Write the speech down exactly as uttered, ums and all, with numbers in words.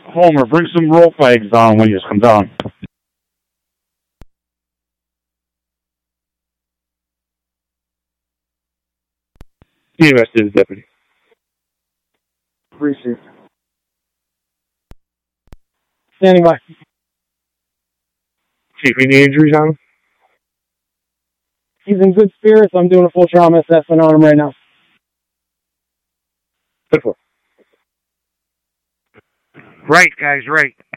Homer, bring some roll flags down when you come down. The investigative deputy. Appreciate it. Standing by. Chief, any injuries on him? He's in good spirits. I'm doing a full trauma assessment on him right now. Good for. Right, guys, right.